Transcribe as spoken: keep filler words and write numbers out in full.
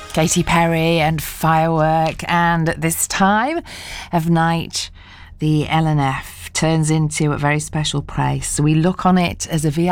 Katy Perry and Firework, and at this time of night the L and F turns into a very special place. So we look on it as a V